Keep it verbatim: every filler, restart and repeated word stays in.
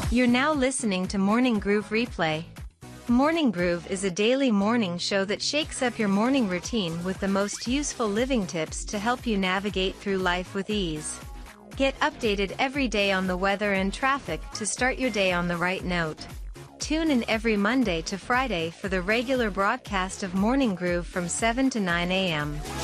You're now listening to Morning Groove Replay. Morning Groove is a daily morning show that shakes up your morning routine with the most useful living tips to help you navigate through life with ease. Get updated every day on the weather and traffic to start your day on the right note. Tune in every Monday to Friday for the regular broadcast of Morning Groove from seven to nine a m